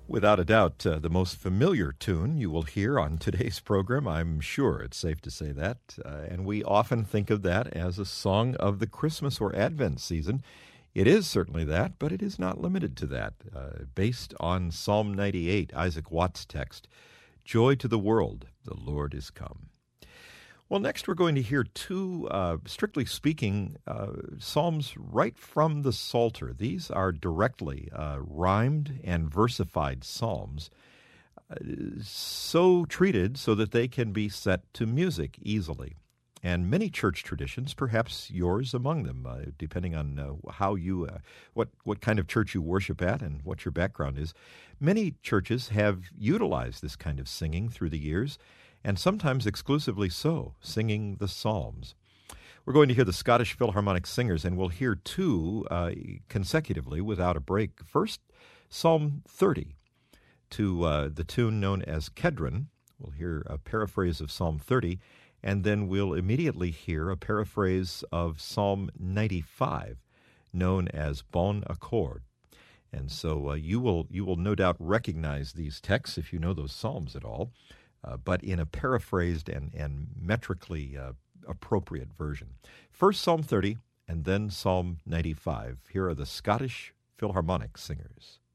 Without a doubt, the most familiar tune you will hear on today's program. I'm sure it's safe to say that. And we often think of that as a song of the Christmas or Advent season. It is certainly that, but it is not limited to that. Based on Psalm 98, Isaac Watts' text, "Joy to the world, the Lord is come." Well, next we're going to hear two, strictly speaking, psalms right from the Psalter. These are directly rhymed and versified psalms, so treated so that they can be set to music easily. And many church traditions, perhaps yours among them, depending on how you, what kind of church you worship at and what your background is, many churches have utilized this kind of singing through the years, and sometimes exclusively so, singing the Psalms. We're going to hear the Scottish Philharmonic Singers, and we'll hear two consecutively without a break. First, Psalm 30, to the tune known as Kedron. We'll hear a paraphrase of Psalm 30, and then we'll immediately hear a paraphrase of Psalm 95, known as Bon Accord. And so you will no doubt recognize these texts if you know those psalms at all, but in a paraphrased and metrically appropriate version. First Psalm 30, and then Psalm 95. Here are the Scottish Philharmonic Singers.